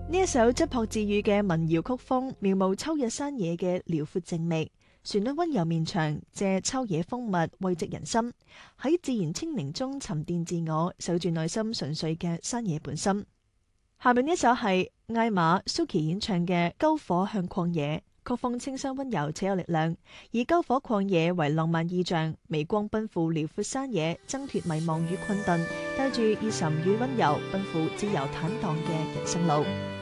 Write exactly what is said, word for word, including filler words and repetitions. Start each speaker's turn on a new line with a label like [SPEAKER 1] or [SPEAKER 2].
[SPEAKER 1] 呢一首質樸治癒嘅民謠曲風，描摹秋日山野嘅遼闊靜謐，旋律溫柔綿長，借秋野風物慰藉人心，喺自然清寧中沉澱自我，守住內心純粹嘅山野本心。下面呢一首係艾瑪 Suki 演唱嘅《篝火向曠野》，曲風清新溫柔且有力量，以篝火曠野為浪漫意象，微光奔赴遼闊山野，掙脫迷茫與困頓，帶住熱忱與溫柔，奔赴自由坦蕩嘅人生路。